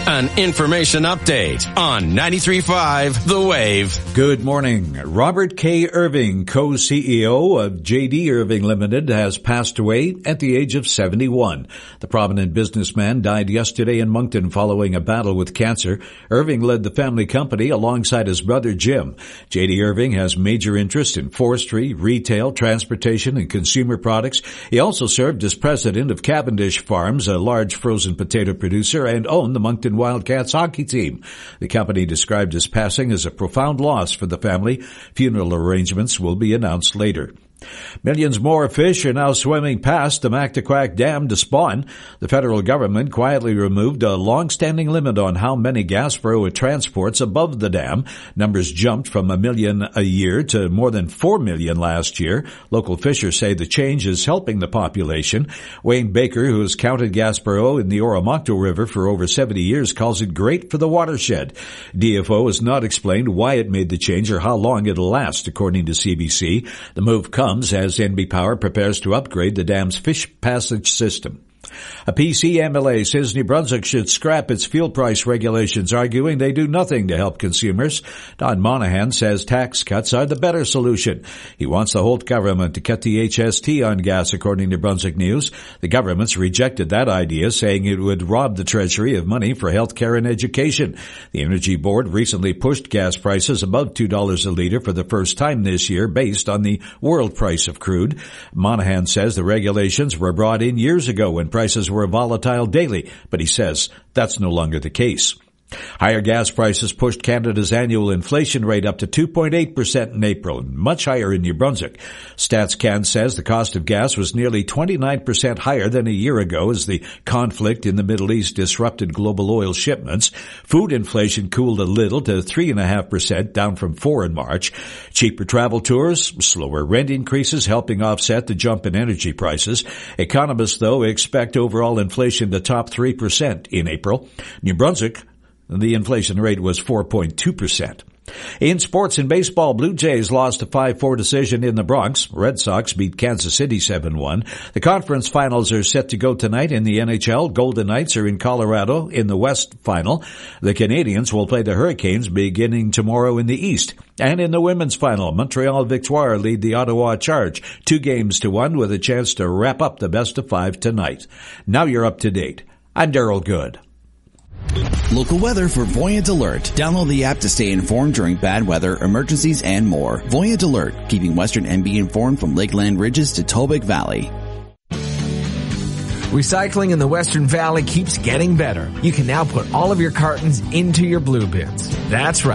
An information update on 93.5 The Wave. Good morning. Robert K. Irving, co-CEO of J.D. Irving Limited, has passed away at the age of 71. The prominent businessman died yesterday in Moncton following a battle with cancer. Irving led the family company alongside his brother Jim. J.D. Irving has major interest in forestry, retail, transportation, and consumer products. He also served as president of Cavendish Farms, a large frozen potato producer, and owned the Moncton Wildcats hockey team. The company described his passing as a profound loss for the family. Funeral arrangements will be announced later. Millions more fish are now swimming past the Mactaquac Dam to spawn. The federal government quietly removed a long-standing limit on how many Gaspereau transports above the dam. Numbers jumped from 1 million a year to more than 4 million last year. Local fishers say the change is helping the population. Wayne Baker, who has counted Gaspereau in the Oromocto River for over 70 years, calls it great for the watershed. DFO has not explained why it made the change or how long it'll last, according to CBC. The move comes as NB Power prepares to upgrade the dam's fish passage system. A PC MLA says New Brunswick should scrap its fuel price regulations, arguing they do nothing to help consumers. Don Monahan says tax cuts are the better solution. He wants the Holt government to cut the HST on gas, according to Brunswick News. The government's rejected that idea, saying it would rob the Treasury of money for health care and education. The Energy Board recently pushed gas prices above $2 a litre for the first time this year, based on the world price of crude. Monahan says the regulations were brought in years ago when prices were volatile daily, but he says that's no longer the case. Higher gas prices pushed Canada's annual inflation rate up to 2.8% in April, much higher in New Brunswick. StatsCan says the cost of gas was nearly 29% higher than a year ago as the conflict in the Middle East disrupted global oil shipments. Food inflation cooled a little to 3.5%, down from 4% in March. Cheaper travel tours, slower rent increases helping offset the jump in energy prices. Economists, though, expect overall inflation to top 3% in April. New Brunswick, the inflation rate was 4.2%. In sports and baseball, Blue Jays lost a 5-4 decision in the Bronx. Red Sox beat Kansas City 7-1. The conference finals are set to go tonight in the NHL. Golden Knights are in Colorado in the West final. The Canadiens will play the Hurricanes beginning tomorrow in the East. And in the women's final, Montreal Victoire lead the Ottawa Charge 2-1 with a chance to wrap up the best of 5 tonight. Now you're up to date. I'm Daryl Good. Local weather for Voyant Alert. Download the app to stay informed during bad weather, emergencies, and more. Voyant Alert, keeping Western NB informed from Lakeland Ridges to Tobic Valley. Recycling in the Western Valley keeps getting better. You can now put all of your cartons into your blue bins. That's right.